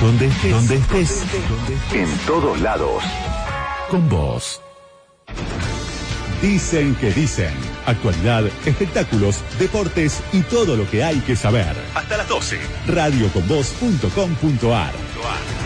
Donde estés. En todos lados. Con vos. Dicen que dicen. Actualidad, espectáculos, deportes y todo lo que hay que saber. Hasta las 12. Radioconvoz.com.ar